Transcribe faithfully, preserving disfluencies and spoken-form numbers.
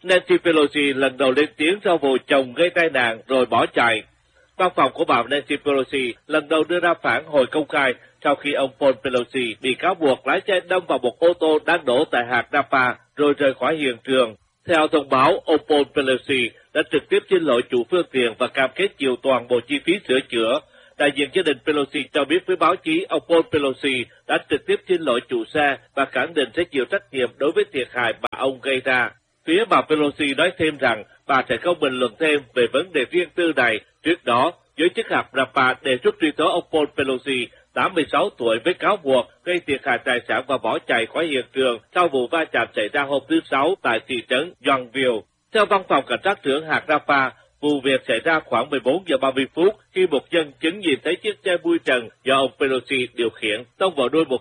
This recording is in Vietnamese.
Nancy Pelosi lần đầu lên tiếng sau vụ chồng gây tai nạn rồi bỏ chạy. Văn phòng của bà Nancy Pelosi lần đầu đưa ra phản hồi công khai sau khi ông Paul Pelosi bị cáo buộc lái xe đâm vào một ô tô đang đổ tại hạt Napa rồi rời khỏi hiện trường. Theo thông báo, ông Paul Pelosi đã trực tiếp xin lỗi chủ phương tiện và cam kết chịu toàn bộ chi phí sửa chữa. Đại diện gia đình Pelosi cho biết với báo chí ông Paul Pelosi đã trực tiếp xin lỗi chủ xe và khẳng định sẽ chịu trách nhiệm đối với thiệt hại mà ông gây ra. Phía bà Pelosi nói thêm rằng bà sẽ không bình luận thêm về vấn đề riêng tư này. Trước đó, giới chức hạt Napa đề xuất truy tố ông Paul Pelosi, tám mươi sáu tuổi, với cáo buộc gây thiệt hại tài sản và bỏ chạy khỏi hiện trường sau vụ va chạm xảy ra hôm thứ Sáu tại thị trấn Youngville. Theo văn phòng cảnh sát trưởng hạt Napa, vụ việc xảy ra khoảng mười bốn giờ ba mươi phút khi một nhân chứng nhìn thấy chiếc xe mui trần do ông Pelosi điều khiển tông vào đuôi một